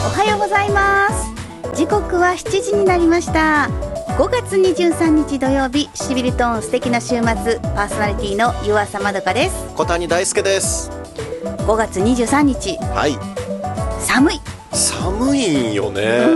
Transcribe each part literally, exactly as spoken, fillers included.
おはようございます。時刻はしちじになりました。ごがつにじゅうさんにち土曜日、しびりトーン素敵な週末、パーソナリティの湯浅まどかです。 小谷大輔です。 ごがつにじゅうさんにち、 はい、 寒い寒いんよね。 うん、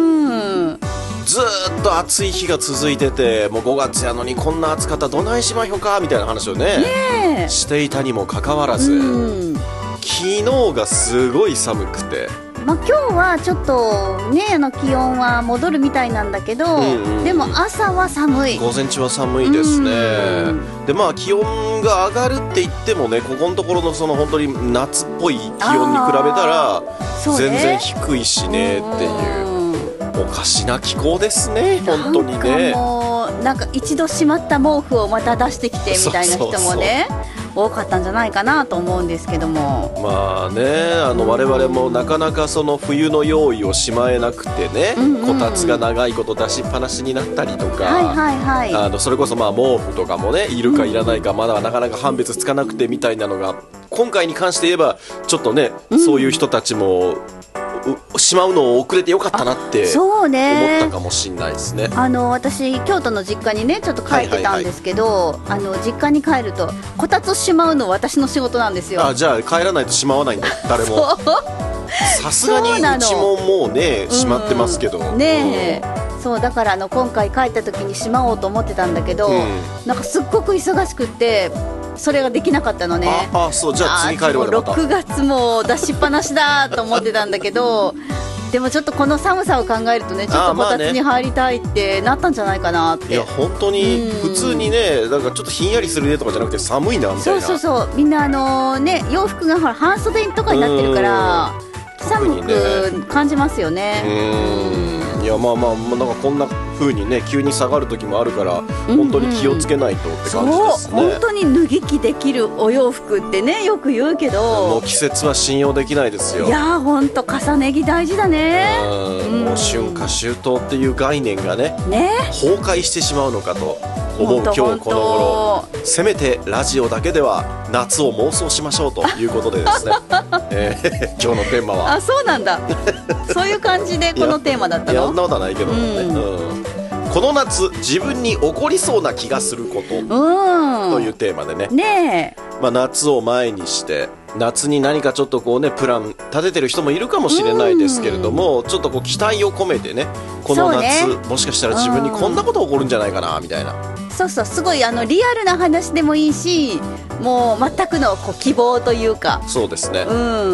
ずーっと暑い日が続いてて、もうごがつやのにこんな暑かったらどないしまひょかみたいな話を ね, ねしていたにもかかわらず、うん、昨日がすごい寒くて、 まあ、今日はちょっとね、あの気温は戻るみたいなんだけど、うんうん、でも朝は寒い。 午前中は寒いですね。でまあ気温が上がるって言ってもね、ここのところのその本当に夏っぽい気温に比べたら全然低いしねっていう、おかしな気候ですね本当にね。 なんかもうなんか一度しまった毛布をまた出してきてみたいな人もね、そうそうそう多かったんじゃないかなと思うんですけども、 まあね、あの我々もなかなかその冬の用意をしまえなくてね、うんうん、こたつが長いこと出しっぱなしになったりとか、はいはいはい、あのそれこそまあ毛布とかもね、いるかいらないかまだなかなか判別つかなくてみたいなのが、今回に関して言えばちょっとね、うん、そういう人たちもしまうのを遅れてよかったなって思ったかもしれないですね。 あの私京都の実家にねちょっと帰ってたんですけど、はいはいはい、あの実家に帰るとこたつをしまうの私の仕事なんですよ。 あ、じゃあ帰らないとしまわないんだ誰も。さすがにうちももうねしまってますけど、うん、 ねえ、うん、そうだからあの今回帰った時にしまおうと思ってたんだけど、うん、なんかすっごく忙しくってそれができなかったのね。 ああ、そう、じゃあ次帰るまでまたろくがつも出しっぱなしだと思ってたんだけどでもちょっとこの寒さを考えるとね、ちょっとこたつに入りたいってなったんじゃないかなって。 いや本当に普通にね、なんかちょっとひんやりするねとかじゃなくて寒いなみたいな。 そうそうそう、みんなあのね洋服がほら半袖とかになってるから寒く感じますよね。 うん、いやまあまあなんかこんな風にね急に下がる時もあるから本当に気をつけないとって感じですね。 そう、本当に脱ぎ着できるお洋服ってねよく言うけど、 もう季節は信用できないですよ。 いや本当重ね着大事だね。 うん、もう春夏秋冬っていう概念が ね, ね崩壊してしまうのかと思う今日この頃、せめてラジオだけでは夏を妄想しましょうということでですね、えー、今日のテーマはあ、そうなんだそういう感じでこのテーマだったの。 いや、そんなことはないけどね、うんうん、この夏自分に起こりそうな気がすることというテーマでね、ねえ、まあ、夏を前にして夏に何かちょっとこうねプラン立ててる人もいるかもしれないですけれども、ちょっとこう期待を込めてね、この夏、ね、もしかしたら自分にこんなこと起こるんじゃないかなみたいな、 そうそう、すごいあのリアルな話でもいいし、もう全くのこう希望というか、 そうですね、うん、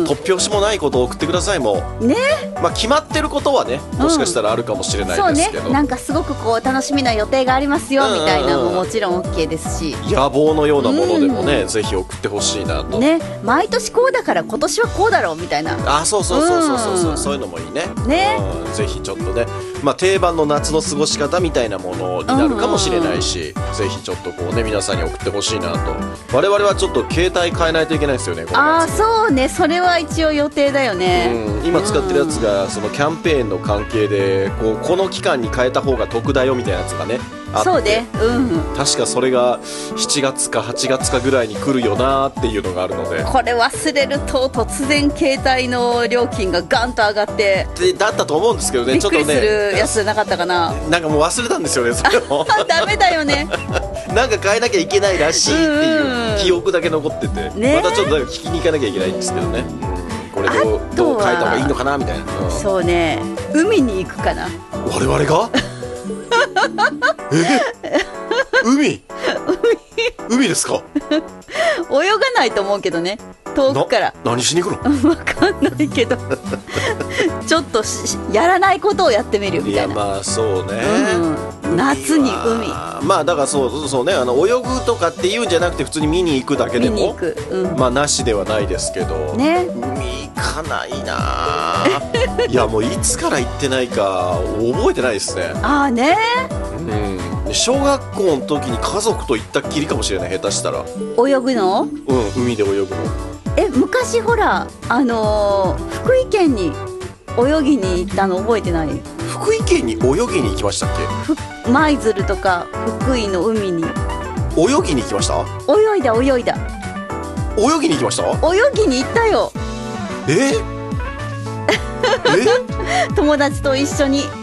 突拍子もないことを送ってください。もうね、まあ、決まってることはねもしかしたらあるかもしれないですけど、 そうね、なんかすごくこう楽しみな予定がありますよみたいなのももちろん OK ですし、 野望のようなものでもね、うん、ぜひ送ってほしいなと、 ね、毎年こうだから今年はこうだろうみたいな、 あ、そうそうそうそうそう、うん、そういうのもいいね。ね、うん、ぜひちょっとね、まあ、定番の夏の過ごし方みたいなものになるかもしれないし、うん、ぜひちょっとこうね皆さんに送ってほしいなと。我々はちょっと携帯変えないといけないですよね、この夏。 あ、そうね、それは一応予定だよね、 うん、今使ってるやつがそのキャンペーンの関係でこうこの期間に変えた方が得だよみたいなやつがねあって、 そうね、うん、 確かそれがしちがつかはちがつかぐらいに来るよなっていうのがあるので、 これ忘れると突然携帯の料金がガンと上がってでだったと思うんですけどね、 ちょっとねびっくりするやつじゃなかったかな。 なんかもう忘れたんですよね、それをダメだよねなんか変えなきゃいけないらしいっていう記憶だけ残ってて、ね、またちょっとなんか聞きに行かなきゃいけないんですけどね、うん、これどう、どう変えた方がいいのかなみたいな、うん、 そうね、海に行くかな我々がえ海海ですか泳がないと思うけどね、遠くから何しに行くの分かんないけどちょっとやらないことをやってみるみたいな。 いやまあそうね、 うん、夏に海、 まあだからそうそうそうね、あの泳ぐとかっていうんじゃなくて普通に見に行くだけでも見に行く、うん、まあなしではないですけど、ね、海行かないないやもういつから行ってないか覚えてないですね。 ああね、 うん、小学校の時に家族と行ったっきりかもしれない、下手したら。 泳ぐの？ うん、海で泳ぐの。 え、昔ほらあのー、福井県に泳ぎに行ったの覚えてない？ 福井県に泳ぎに行きましたっけ？舞鶴とか福井の海に泳ぎに行きました？ 泳いだ泳いだ泳ぎに行きました？ 泳ぎに行ったよ。 ええ友達と一緒に